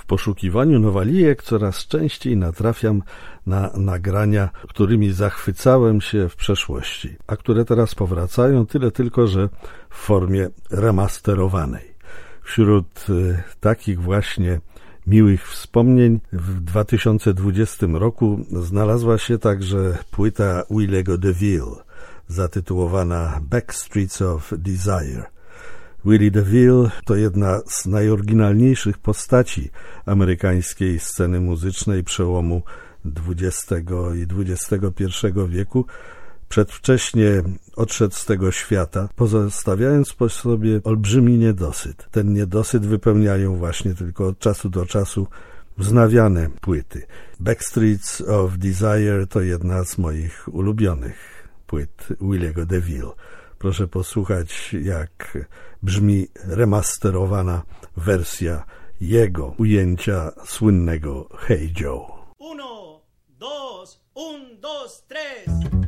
W poszukiwaniu nowalijek coraz częściej natrafiam na nagrania, którymi zachwycałem się w przeszłości, a które teraz powracają, tyle tylko, że w formie remasterowanej. Wśród takich właśnie miłych wspomnień w 2020 roku znalazła się także płyta Willego DeVille zatytułowana Backstreets of Desire. Willie DeVille to jedna z najoryginalniejszych postaci amerykańskiej sceny muzycznej przełomu XX i XXI wieku. Przedwcześnie odszedł z tego świata, pozostawiając po sobie olbrzymi niedosyt. Ten niedosyt wypełniają właśnie tylko od czasu do czasu wznawiane płyty. Backstreets of Desire to jedna z moich ulubionych płyt Willego DeVille. Proszę posłuchać, jak brzmi remasterowana wersja jego ujęcia słynnego Hey Joe. 1, 2, 1, 2, 3.